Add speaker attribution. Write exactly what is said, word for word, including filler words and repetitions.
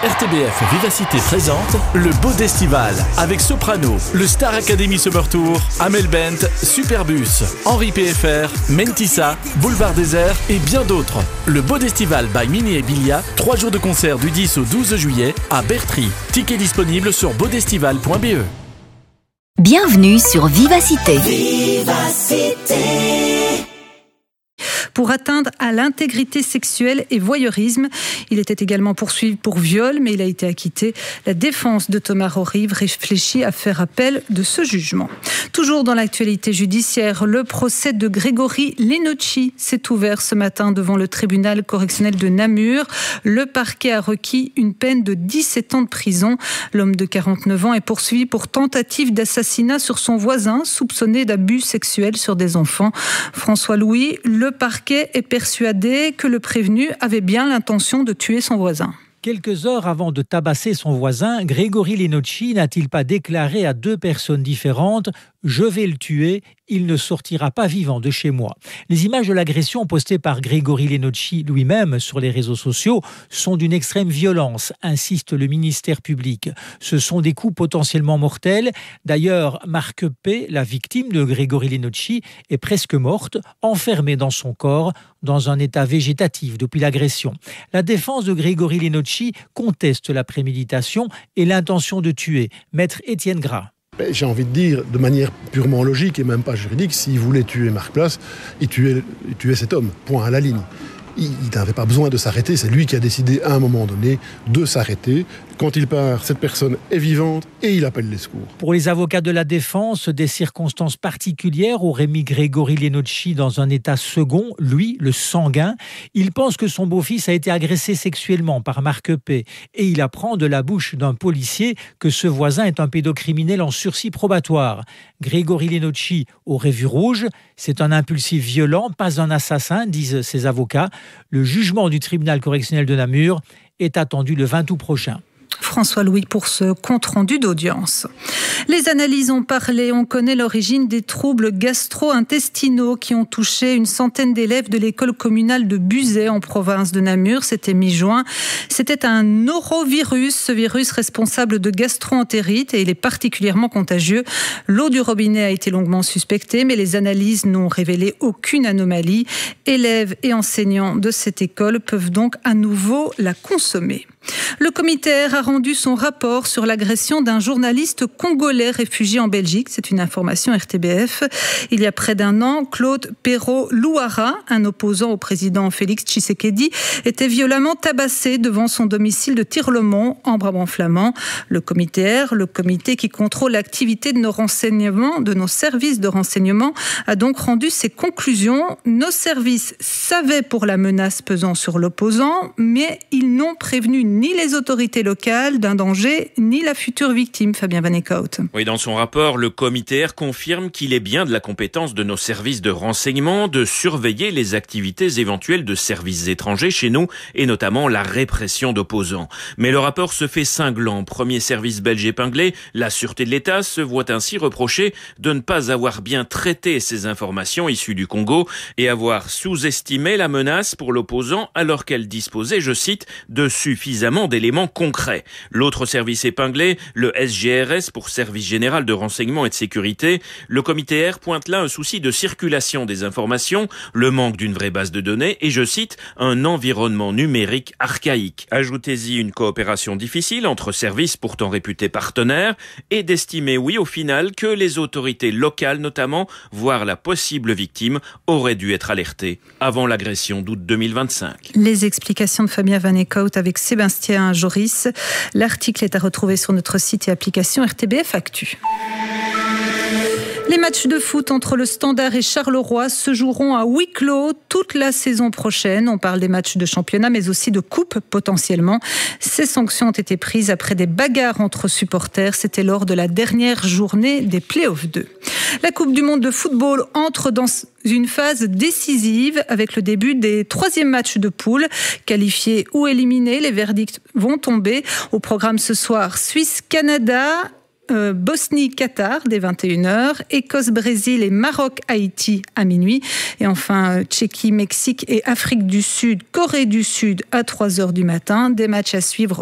Speaker 1: R T B F Vivacité présente le Beau d'Estival avec Soprano, le Star Academy Summer Tour, Amel Bent, Superbus, Henri P F R, Mentissa, Boulevard Désert et bien d'autres. Le Beau d'Estival by Mini et Bilia, trois jours de concert du dix au douze juillet à Bertry. Tickets disponibles sur beaudestival point b e.
Speaker 2: Bienvenue sur Vivacité.
Speaker 3: Vivacité.
Speaker 4: Pour atteindre à l'intégrité sexuelle et voyeurisme. Il était également poursuivi pour viol, mais il a été acquitté. La défense de Thomas Rorive réfléchit à faire appel de ce jugement. Toujours dans l'actualité judiciaire, le procès de Grégory Lenocci s'est ouvert ce matin devant le tribunal correctionnel de Namur. Le parquet a requis une peine de dix-sept ans de prison. L'homme de quarante-neuf ans est poursuivi pour tentative d'assassinat sur son voisin, soupçonné d'abus sexuels sur des enfants. François Louis, le parquet est persuadé que le prévenu avait bien l'intention de tuer son voisin.
Speaker 5: Quelques heures avant de tabasser son voisin, Grégory Lenocci n'a-t-il pas déclaré à deux personnes différentes « Je vais le tuer, il ne sortira pas vivant de chez moi ». Les images de l'agression postées par Grégory Lenocci lui-même sur les réseaux sociaux sont d'une extrême violence, insiste le ministère public. Ce sont des coups potentiellement mortels. D'ailleurs, Marc P., la victime de Grégory Lenocci, est presque morte, enfermée dans son corps, dans un état végétatif depuis l'agression. La défense de Grégory Lenocci conteste la préméditation et l'intention de tuer. Maître Étienne Gras.
Speaker 6: J'ai envie de dire, de manière purement logique et même pas juridique, s'il voulait tuer Marc Place, il tuait, il tuait cet homme, point à la ligne. Il n'avait pas besoin de s'arrêter, c'est lui qui a décidé à un moment donné de s'arrêter. Quand il part, cette personne est vivante et il appelle les secours.
Speaker 5: Pour les avocats de la défense, des circonstances particulières auraient mis Grégory Lenocci dans un état second, lui, le sanguin. Il pense que son beau-fils a été agressé sexuellement par Marc P. Et il apprend de la bouche d'un policier que ce voisin est un pédocriminel en sursis probatoire. Grégory Lenocci aurait vu rouge. C'est un impulsif violent, pas un assassin, disent ses avocats. Le jugement du tribunal correctionnel de Namur est attendu le vingt août prochain.
Speaker 4: François Louis pour ce compte-rendu d'audience. Les analyses ont parlé, on connaît l'origine des troubles gastro-intestinaux qui ont touché une centaine d'élèves de l'école communale de Buzet en province de Namur, c'était mi-juin. C'était un norovirus, ce virus responsable de gastro-entérite et il est particulièrement contagieux. L'eau du robinet a été longuement suspectée, mais les analyses n'ont révélé aucune anomalie. Élèves et enseignants de cette école peuvent donc à nouveau la consommer. Le comité a rendu son rapport sur l'agression d'un journaliste congolais réfugié en Belgique. C'est une information R T B F. Il y a près d'un an, Claude Perrault-Louara, un opposant au président Félix Tshisekedi, était violemment tabassé devant son domicile de Tirlemont, en Brabant flamand. Le comité R, le comité qui contrôle l'activité de nos renseignements, de nos services de renseignement, a donc rendu ses conclusions. Nos services savaient pour la menace pesant sur l'opposant, mais ils n'ont prévenu ni les autorités locales d'un danger, ni la future victime, Fabien Van Eekhout.
Speaker 7: Oui, dans son rapport, le comité R confirme qu'il est bien de la compétence de nos services de renseignement de surveiller les activités éventuelles de services étrangers chez nous, et notamment la répression d'opposants. Mais le rapport se fait cinglant. Premier service belge épinglé, la Sûreté de l'État se voit ainsi reprocher de ne pas avoir bien traité ces informations issues du Congo et avoir sous-estimé la menace pour l'opposant alors qu'elle disposait, je cite, de suffisamment d'éléments concrets. L'autre service épinglé, le S G R S pour Service Général de Renseignement et de Sécurité, le comité R pointe là un souci de circulation des informations, le manque d'une vraie base de données et, je cite, un environnement numérique archaïque. Ajoutez-y une coopération difficile entre services pourtant réputés partenaires et d'estimer, oui, au final, que les autorités locales notamment, voire la possible victime, auraient dû être alertées avant l'agression d'août deux mille vingt-cinq.
Speaker 4: Les explications de Fabien Van Eekhout avec Sébastien Joris. L'article est à retrouver sur notre site et application R T B F Actu. Les matchs de foot entre le Standard et Charleroi se joueront à huis clos toute la saison prochaine. On parle des matchs de championnat, mais aussi de coupe potentiellement. Ces sanctions ont été prises après des bagarres entre supporters. C'était lors de la dernière journée des Playoffs deux. La Coupe du Monde de football entre dans une phase décisive avec le début des troisièmes matchs de poule. Qualifiés ou éliminés, les verdicts vont tomber. Au programme ce soir, Suisse-Canada, Euh, Bosnie-Qatar dès vingt et une heures, Écosse-Brésil et Maroc-Haïti à minuit. Et enfin, euh, Tchéquie-Mexique et Afrique du Sud, Corée du Sud à trois heures du matin. Des matchs à suivre